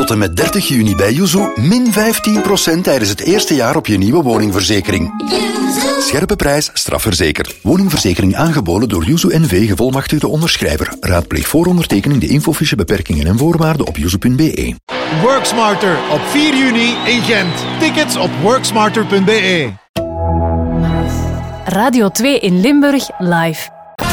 Tot en met 30 juni bij Yuzu min 15% tijdens het eerste jaar op je nieuwe woningverzekering. Scherpe prijs, strafverzekerd. Woningverzekering aangeboden door Yuzu NV, gevolmachtigde onderschrijver. Raadpleeg voor ondertekening de infofiche, beperkingen en voorwaarden op yuzu.be. Worksmarter op 4 juni in Gent. Tickets op worksmarter.be. Radio 2 in Limburg live.